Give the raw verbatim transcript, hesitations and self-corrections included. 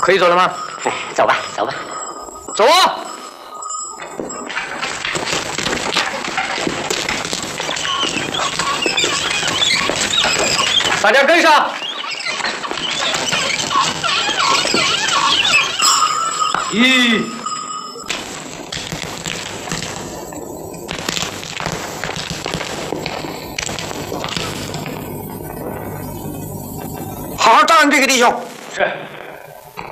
可以走了吗？ 哎，走吧，走吧， 走啊！大家跟上！一。 好好照应这个弟兄。 是。